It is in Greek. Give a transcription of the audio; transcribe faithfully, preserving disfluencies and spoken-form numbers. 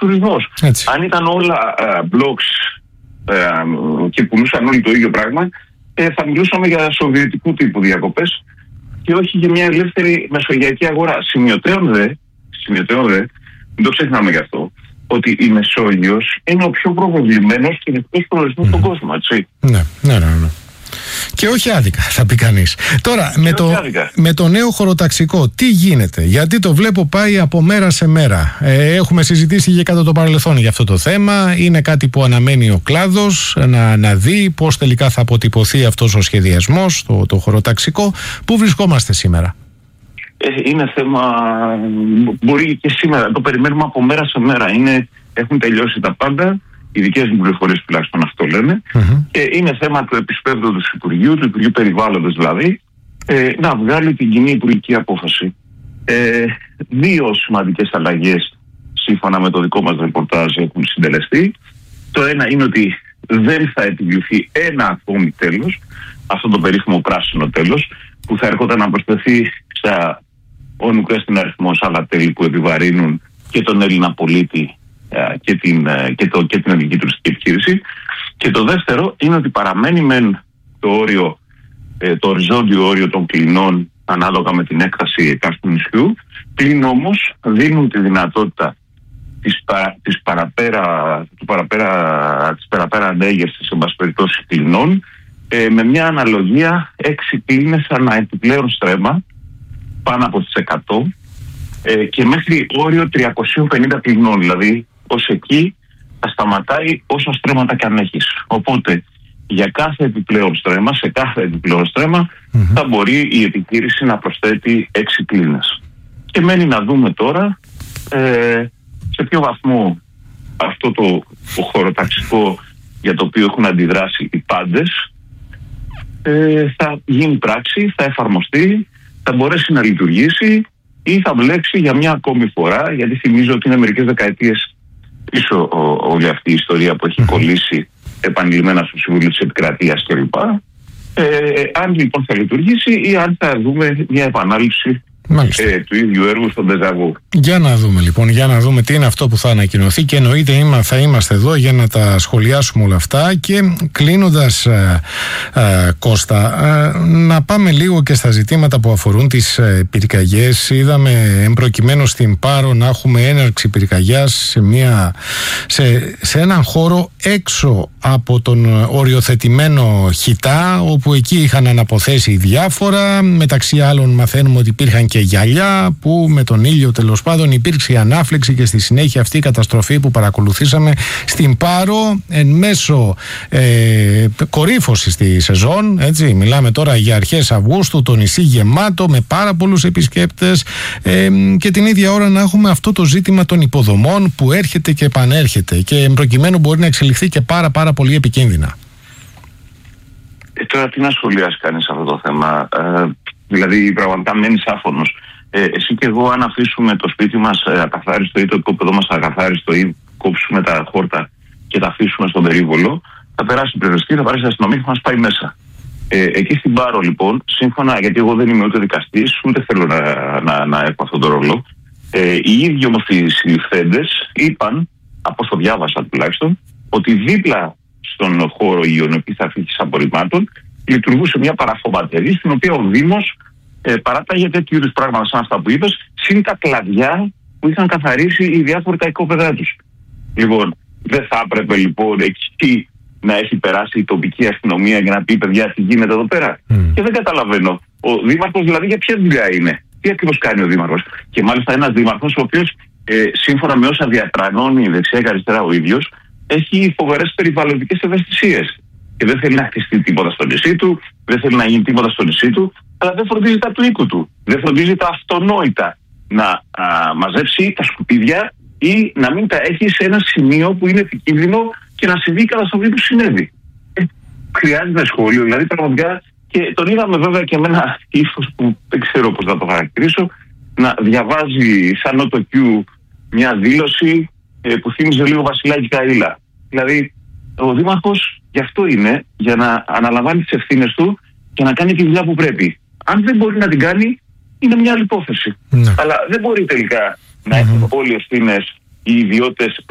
τουρισμός. Αν ήταν όλα blogs uh, και πουλούσαν όλοι το ίδιο πράγμα, ε, θα μιλούσαμε για σοβιετικού τύπου διακοπές και όχι για μια ελεύθερη μεσογειακή αγορά. Σημειωτέων δε, σημειωτέων δε, μην το ξεχνάμε γι' αυτό, ότι η Μεσόγειος είναι ο πιο προβεβλημένος και νεκρός προορισμός mm. στον κόσμο, έτσι. Ναι, ναι, ναι, ναι. Και όχι άδικα, θα πει κανείς. Τώρα, με το, με το νέο χωροταξικό, τι γίνεται? Γιατί το βλέπω πάει από μέρα σε μέρα. Ε, έχουμε συζητήσει και κατά το παρελθόν για αυτό το θέμα. Είναι κάτι που αναμένει ο κλάδος να, να δει πώς τελικά θα αποτυπωθεί αυτός ο σχεδιασμός, το, το χωροταξικό. Πού βρισκόμαστε σήμερα? Ε, είναι θέμα, μπορεί και σήμερα, το περιμένουμε από μέρα σε μέρα. Είναι, έχουν τελειώσει τα πάντα. Οι δικές μου πληροφορίες τουλάχιστον αυτό λένε. Mm-hmm. Και είναι θέμα του επισπεύδοντος του Υπουργείου, του Υπουργείου Περιβάλλοντος δηλαδή, ε, να βγάλει την κοινή υπουργική απόφαση. Ε, δύο σημαντικές αλλαγές, σύμφωνα με το δικό μας ρεπορτάζ, έχουν συντελεστεί. Το ένα είναι ότι δεν θα επιβληθεί ένα ακόμη τέλος, αυτό το περίφημο πράσινο τέλος, που θα έρχονταν να προσθεθεί στα όνουκα στην αριθμό άλλα τέλη που επιβαρύνουν και τον Έλληνα πολίτη και την, και, το, και την ελληνική τουριστική επιχείρηση. Και το δεύτερο είναι ότι παραμένει μεν το όριο, το οριζόντιο όριο των κλινών ανάλογα με την έκταση εκάστου νησιού, πλην όμως δίνουν τη δυνατότητα της, πα, της παραπέρα, του παραπέρα, της παραπέρα ανέγερσης σε πάση περιπτώσει κλινών, ε, με μια αναλογία έξι κλίνες ανά επιπλέον στρέμμα πάνω από τις εκατό ε, και μέχρι όριο τριακόσια πενήντα κλινών, δηλαδή ως εκεί θα σταματάει όσα στρέμματα και αν έχεις. Οπότε για κάθε επιπλέον στρέμμα, σε κάθε επιπλέον στρέμμα mm-hmm. θα μπορεί η επιχείρηση να προσθέτει έξι κλίνες. Και μένει να δούμε τώρα ε, σε ποιο βαθμό αυτό το, το χωροταξικό για το οποίο έχουν αντιδράσει οι πάντες ε, θα γίνει πράξη, θα εφαρμοστεί, θα μπορέσει να λειτουργήσει ή θα μπλέξει για μια ακόμη φορά, γιατί θυμίζω ότι είναι μερικές δεκαετίες πίσω όλη αυτή η ιστορία που έχει κολλήσει επανειλημμένα στο Συμβούλιο της Επικρατείας κλπ. Ε, αν λοιπόν θα λειτουργήσει ή αν θα δούμε μια επανάληψη ε, του ίδιου έργου στον Ντεζαβού. Για να δούμε λοιπόν, για να δούμε τι είναι αυτό που θα ανακοινωθεί και εννοείται είμα, θα είμαστε εδώ για να τα σχολιάσουμε όλα αυτά. Και κλείνοντας ε, ε, Κώστα, ε, να πάμε λίγο και στα ζητήματα που αφορούν τις ε, πυρκαγιές. Είδαμε εμπροκειμένου στην Πάρο να έχουμε έναρξη πυρκαγιάς σε, μια, σε, σε έναν χώρο έξω από τον οριοθετημένο Χιτά, όπου εκεί είχαν αναποθέσει διάφορα. Μεταξύ άλλων μαθαίνουμε ότι υπήρχαν και γυαλιά που με τον ήλιο τέλος πάντων υπήρξε η ανάφλεξη και στη συνέχεια αυτή η καταστροφή που παρακολουθήσαμε στην Πάρο εν μέσω ε, κορύφωσης στη σεζόν, έτσι, μιλάμε τώρα για αρχές Αυγούστου, το νησί γεμάτο με πάρα πολλούς επισκέπτες ε, και την ίδια ώρα να έχουμε αυτό το ζήτημα των υποδομών που έρχεται και επανέρχεται και προκειμένου μπορεί να εξελιχθεί και πάρα πάρα πολύ επικίνδυνα. Ε, τώρα τι να σχολιάσει κανείς αυτό το θέμα, ε, δηλαδή πραγματικά μένεις άφωνος. Ε, εσύ και εγώ αν αφήσουμε το σπίτι μας ε, ακαθάριστο ή το οικόπεδο μας ακαθάριστο ή κόψουμε τα χόρτα και τα αφήσουμε στον περίβολο, θα περάσει η πυροσβεστική, θα περάσει η αστυνομία και θα μας πάει μέσα. Ε, εκεί στην Πάρο λοιπόν, σύμφωνα, γιατί εγώ δεν είμαι ούτε δικαστής, ούτε θέλω να, να, να έχω αυτόν τον ρόλο, ε, οι ίδιοι όμως οι συλληφθέντες είπαν, από όσο διάβασα τουλάχιστον, ότι δίπλα στον χώρο υγειονομικής αφήγησης απορριμμάτων λειτουργούσε μια παραφοβατερή στην οποία ο Δήμος ε, παράταγε τέτοιου είδους πράγματα σαν αυτά που είπες, συν τα κλαδιά που είχαν καθαρίσει οι διάφοροι τα οικόπεδά τους. Λοιπόν, δεν θα έπρεπε λοιπόν εκεί να έχει περάσει η τοπική αστυνομία για να πει παιδιά τι γίνεται εδώ πέρα? Mm. Και δεν καταλαβαίνω. Ο Δήμαρχος δηλαδή για ποια δουλειά είναι? Τι ακριβώς κάνει ο Δήμαρχος? Και μάλιστα ένας Δήμαρχος ο οποίος ε, σύμφωνα με όσα διατρανώνει δεξιά και αριστερά ο ίδιος έχει φοβερές περιβαλλοντικές ευαισθησίες. Και δεν θέλει να χτιστεί τίποτα στο νησί του, δεν θέλει να γίνει τίποτα στο νησί του, αλλά δεν φροντίζει τα του οίκου του. Δεν φροντίζει τα αυτονόητα να α, μαζέψει τα σκουπίδια ή να μην τα έχει σε ένα σημείο που είναι επικίνδυνο και να συμβεί η καταστροφή που συνέβη. Ε, χρειάζεται σχόλιο, δηλαδή πραγματικά. Και τον είδαμε βέβαια και με ένα ύφος που δεν ξέρω πώς να το χαρακτηρίσω, να διαβάζει σαν νοτοκιού μια δήλωση ε, που θύμιζε λίγο Βασιλάκη Καΐλα. Δηλαδή, ο Δήμαρχος γι' αυτό είναι, για να αναλαμβάνει τις ευθύνες του και να κάνει τη δουλειά που πρέπει. Αν δεν μπορεί να την κάνει, είναι μια άλλη υπόθεση. Ναι. Αλλά δεν μπορεί τελικά να έχουν όλοι οι ευθύνες οι ιδιώτες